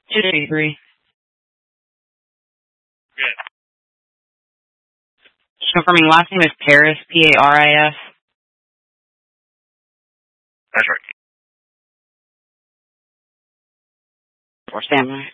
233. Good. Confirming last name is Paris, Paris. That's right. Or standby.